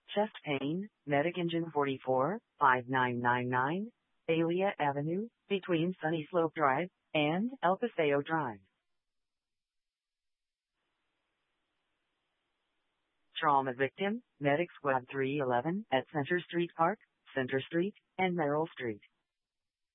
Chest pain, Medic Engine 44, 5999, Thalia Avenue, between Sunny Slope Drive and El Paseo Drive. Trauma victim, Medic Squad 311 at Center Street Park, Center Street, and Merrill Street.